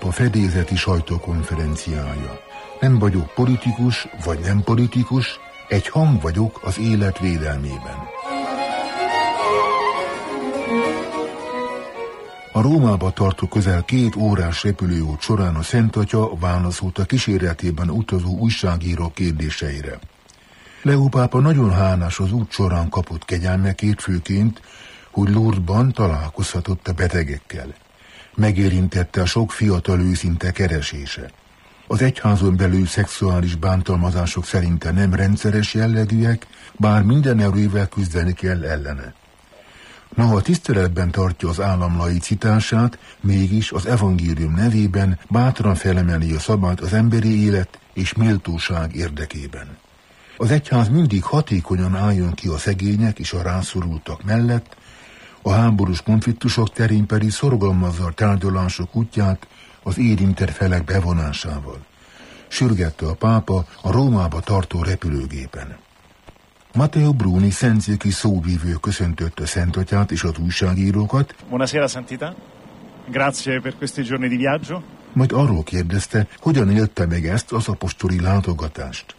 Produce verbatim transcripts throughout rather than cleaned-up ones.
pápa fedélzeti sajtókonferenciája. Nem vagyok politikus, vagy nem politikus, egy hang vagyok az élet védelmében. A Rómába tartó közel két órás repülőút során a Szent Atya válaszolt a kíséretében utazó újságírók kérdéseire. Leó pápa nagyon hálás az út során kapott kegyelmekért, főként, hogy Lourdesban találkozhatott a betegekkel. Megérintette a sok fiatal őszinte keresése. Az egyházon belül szexuális bántalmazások szerinte nem rendszeres jellegűek, bár minden erővel küzdeni kell ellene. Noha tiszteletben tartja az állam laicitását, mégis az evangélium nevében bátran felemeli a szabályt az emberi élet és méltóság érdekében. Az egyház mindig hatékonyan álljon ki a szegények és a rászorultak mellett, a háborús konfliktusok terén pedig szorgalmazza a tárgyalások útját az érintett felek bevonásával. Sürgette a pápa a Rómába tartó repülőgépen. Matteo Bruni szentszéki szóvívő köszöntötte Szent Atyát és az újságírókat. Buonasera, Santità. Grazie per questi giorni di viaggio. Majd arról kérdezte, hogyan élte meg ezt az apostoli látogatást.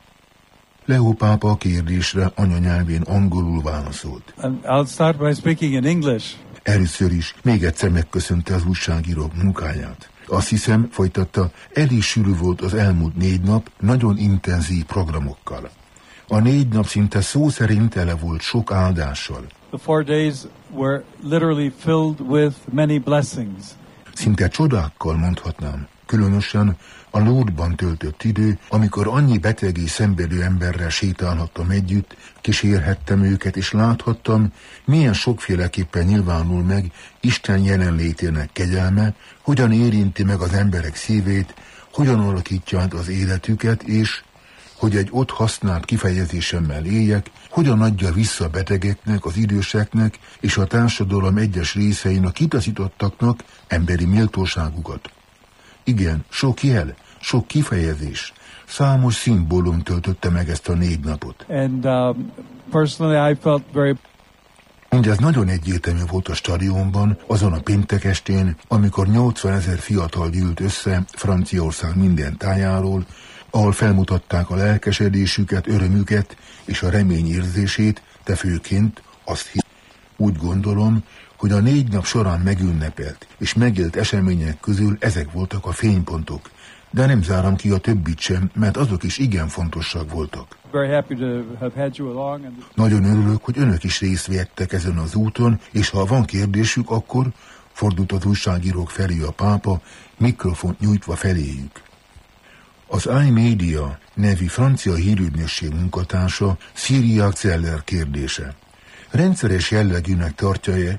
Leó pápa a kérdésre anyanyelvén angolul válaszolt. I'll start by speaking in English. Először is még egyszer megköszönte az újságírók munkáját. Azt hiszem, folytatta, elég sűrű volt az elmúlt négy nap nagyon intenzív programokkal. A négy nap szinte szó szerint tele volt sok áldással. The four days were literally filled with many blessings. Szinte csodákkal mondhatnám. Különösen a Lourdesban töltött idő, amikor annyi beteg és szenvedő emberrel sétálhattam együtt, kísérhettem őket, és láthattam, milyen sokféleképpen nyilvánul meg Isten jelenlétének kegyelme, hogyan érinti meg az emberek szívét, hogyan alakítja át az életüket, és hogy egy ott használt kifejezésemmel éljek, hogyan adja vissza a betegeknek, az időseknek és a társadalom egyes részein a kitaszítottaknak emberi méltóságukat. Igen, sok jel, sok kifejezés, számos szimbólum töltötte meg ezt a négy napot. And um, personally I felt very... Mindez nagyon egyértelmű volt a stadionban, azon a péntek estén, amikor nyolcvanezer fiatal gyűlt össze Franciaország minden tájáról, ahol felmutatták a lelkesedésüket, örömüket és a remény érzését, de főként azt hiszem, úgy gondolom, hogy a négy nap során megünnepelt és megélt események közül ezek voltak a fénypontok, de nem zárom ki a többit sem, mert azok is igen fontosak voltak. Nagyon örülök, hogy önök is részt vettek ezen az úton, és ha van kérdésük, akkor fordult az újságírók felé a pápa, mikrofont nyújtva feléjük. Az iMedia nevű francia hírügynökség munkatársa Cyriac Zeller kérdése. Rendszeres jellegűnek tartja-e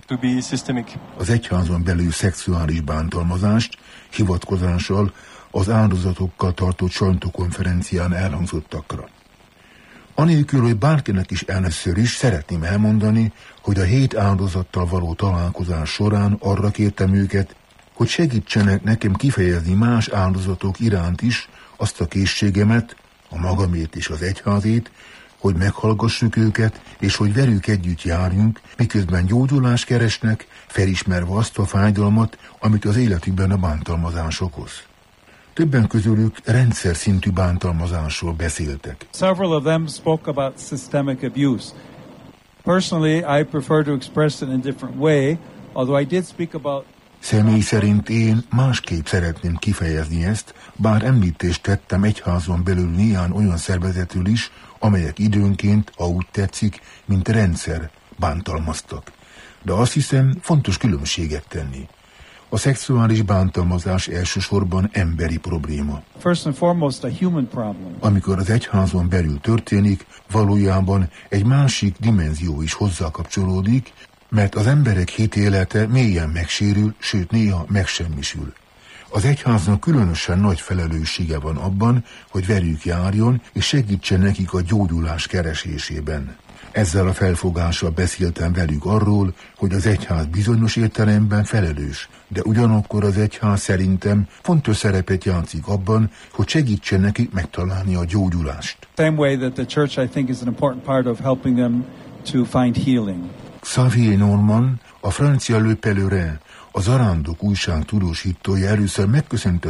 az egyházon belül szexuális bántalmazást, hivatkozással az áldozatokkal tartott sajtókonferencián elhangzottakra. Anélkül, hogy bárkinek is először is szeretném elmondani, hogy a hét áldozattal való találkozás során arra kértem őket, hogy segítsenek nekem kifejezni más áldozatok iránt is azt a készségemet, a magamét és az egyházét, hogy meghallgassuk őket, és hogy velük együtt járjunk, miközben gyógyulást keresnek, felismerve azt a fájdalmat, amit az életükben a bántalmazás okoz. Többen közülük rendszer szintű bántalmazásról beszéltek. Several of them spoke about systemic abuse. Personally, I prefer to express it in a different way, although I did speak about... Személy szerint én másképp szeretném kifejezni ezt, bár említést tettem egyházon belül néhány olyan szervezetül is, amelyek időnként, ha úgy tetszik, mint rendszer, bántalmaztak. De azt hiszem, fontos különbséget tenni. A szexuális bántalmazás elsősorban emberi probléma. First and foremost, a human problem. Amikor az egyházon belül történik, valójában egy másik dimenzió is hozzákapcsolódik, mert az emberek hitélete mélyen megsérül, sőt néha megsemmisül. Az egyháznak különösen nagy felelőssége van abban, hogy velük járjon és segítsen nekik a gyógyulás keresésében. Ezzel a felfogással beszéltem velük arról, hogy az egyház bizonyos értelemben felelős, de ugyanakkor az egyház szerintem fontos szerepet játszik abban, hogy segítsen nekik megtalálni a gyógyulást. Same way that the church, I think, is an important part of helping them to find healing. Xavier Norman, a francia Le Pèlerin, a Zarándok újság tudósítója először megköszönte